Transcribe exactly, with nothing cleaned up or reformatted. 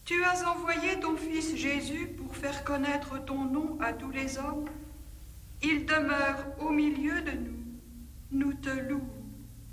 Tu as envoyé ton Fils Jésus pour faire connaître ton nom à tous les hommes. Il demeure au milieu